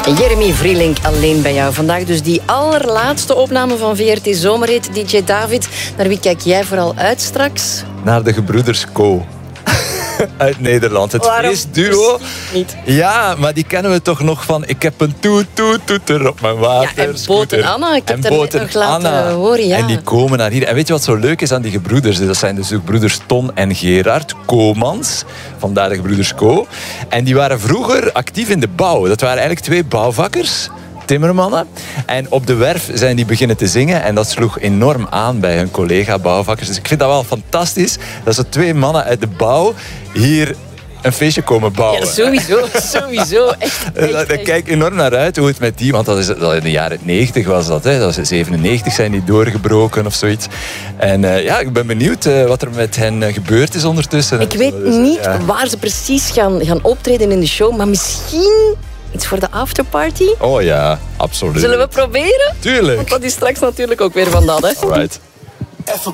Jeremy Vrielink alleen bij jou. Vandaag dus die allerlaatste opname van VRT Zomerhit. DJ David, naar wie kijk jij vooral uit straks? Naar de gebroeders Co. Uit Nederland. Het feestduo. Niet. Ja, maar die kennen we toch nog van... Ik heb een toeter op mijn water. Ja, en Boot en Anna. Ik heb het nog laten horen, ja. En die komen naar hier. En weet je wat zo leuk is aan die gebroeders? Dat zijn dus ook broeders Ton en Gerard Komans. Vandaar de gebroeders Co. En die waren vroeger actief in de bouw. Dat waren eigenlijk twee bouwvakkers. Timmermannen. En op de werf zijn die beginnen te zingen en dat sloeg enorm aan bij hun collega-bouwvakkers. Dus ik vind dat wel fantastisch dat zo twee mannen uit de bouw hier een feestje komen bouwen. Ja, sowieso. Echt. Daar kijk ik enorm naar uit hoe het met die, want dat in de jaren 90 was dat. Hè. Dat was 97 zijn die doorgebroken of zoiets. En ja, ik ben benieuwd wat er met hen gebeurd is ondertussen. Ik weet niet waar ze precies gaan optreden in de show, maar misschien... iets voor de afterparty? Oh ja, absoluut. Zullen we proberen? Tuurlijk. Want dat is straks natuurlijk ook weer van dat, hè? Alright. Even